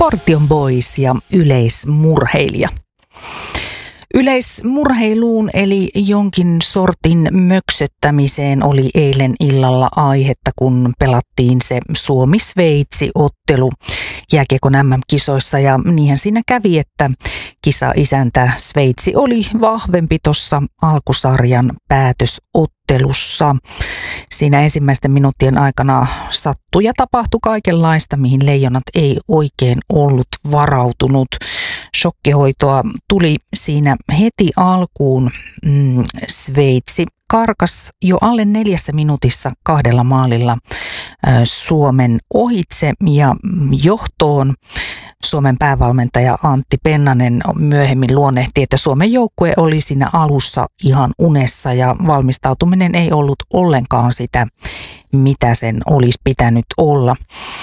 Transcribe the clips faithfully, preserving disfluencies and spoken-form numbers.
Portion Boys ja yleismurheilija. Yleismurheiluun eli jonkin sortin möksöttämiseen oli eilen illalla aihetta, kun pelattiin se Suomi-Sveitsi-ottelu jääkiekon äm äm-kisoissa. Ja niinhän siinä kävi, että kisa-isäntä Sveitsi oli vahvempi tuossa alkusarjan päätösottelussa. Siinä ensimmäisten minuuttien aikana sattui ja tapahtui kaikenlaista, mihin Leijonat ei oikein ollut varautunut. Shokkihoitoa tuli siinä heti alkuun. Mm, Sveitsi karkas jo alle neljässä minuutissa kahdella maalilla äh, Suomen ohitse ja johtoon. Suomen päävalmentaja Antti Pennanen myöhemmin luonnehti, että Suomen joukkue oli siinä alussa ihan unessa ja valmistautuminen ei ollut ollenkaan sitä, mitä sen olisi pitänyt olla.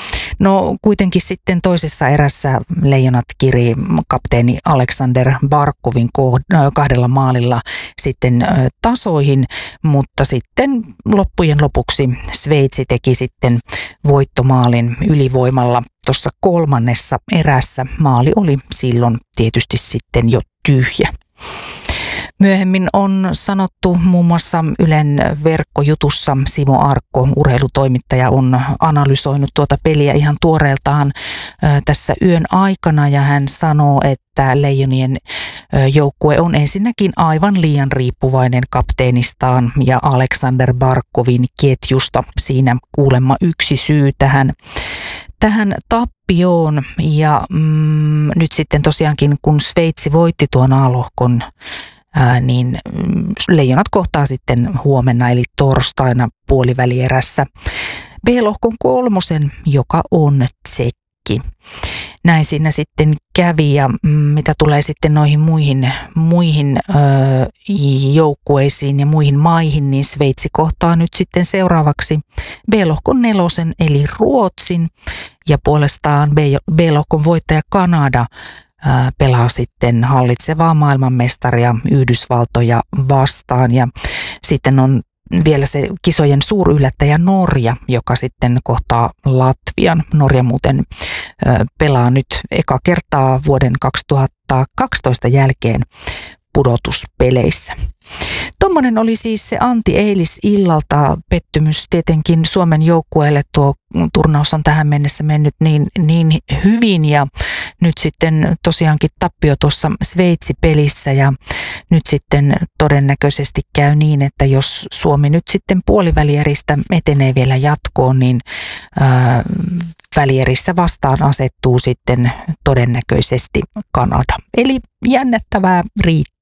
No kuitenkin sitten toisessa erässä Leijonat kiri kapteeni Aleksander Barkovin kahdella maalilla sitten tasoihin, mutta sitten loppujen lopuksi Sveitsi teki sitten voittomaalin ylivoimalla tuossa kolmannessa erässä. Maali oli silloin tietysti sitten jo tyhjä. Myöhemmin on sanottu muun muassa Ylen verkkojutussa, Simo Arkko, urheilutoimittaja, on analysoinut tuota peliä ihan tuoreeltaan tässä yön aikana ja hän sanoo, että Leijonien joukkue on ensinnäkin aivan liian riippuvainen kapteenistaan ja Aleksander Barkovin ketjusta. Siinä kuulemma yksi syy tähän. Tähän tappioon ja mm, nyt sitten tosiaankin kun Sveitsi voitti tuon A-lohkon, ää, niin mm, Leijonat kohtaa sitten huomenna eli torstaina puolivälierässä B-lohkon kolmosen, joka on Tsekki. Näin siinä sitten kävi ja mm, mitä tulee sitten noihin muihin, muihin ö, joukkueisiin ja muihin maihin, niin Sveitsi kohtaa nyt sitten seuraavaksi B-lohkon nelosen eli Ruotsin ja puolestaan B-lohkon voittaja Kanada ö, pelaa sitten hallitsevaa maailmanmestaria Yhdysvaltoja vastaan ja sitten on vielä se kisojen suuryllättäjä Norja, joka sitten kohtaa Latvian. Norja muuten ö, pelaa nyt eka kertaa vuoden kaksituhattakaksitoista jälkeen pudotuspeleissä. Tuommoinen oli siis se Antti eilisillalta. Pettymys tietenkin Suomen joukkueelle. Tuo turnaus on tähän mennessä mennyt niin, niin hyvin ja nyt sitten tosiaankin tappio tuossa Sveitsi-pelissä ja nyt sitten todennäköisesti käy niin, että jos Suomi nyt sitten puolivälieristä etenee vielä jatkoon, niin ää, välierissä vastaan asettuu sitten todennäköisesti Kanada. Eli jännättävää riittää.